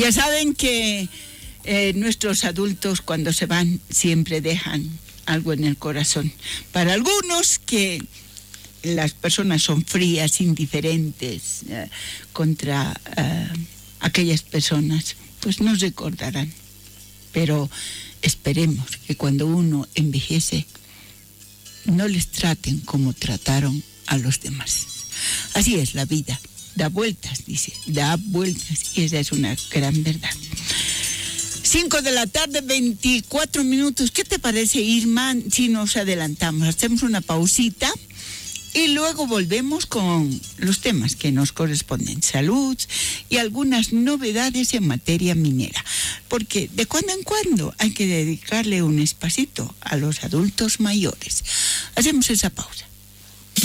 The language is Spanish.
Ya saben que nuestros adultos cuando se van siempre dejan algo en el corazón. Para algunos que las personas son frías, indiferentes contra aquellas personas, pues nos recordarán. Pero esperemos que cuando uno envejece no les traten como trataron a los demás. Así es la vida, da vueltas, dice, da vueltas, y esa es una gran verdad. 5 de la tarde, 24 minutos. ¿Qué te parece, Irma, si nos adelantamos? Hacemos una pausita y luego volvemos con los temas que nos corresponden, salud y algunas novedades en materia minera. Porque de cuando en cuando hay que dedicarle un espacito a los adultos mayores. Hacemos esa pausa.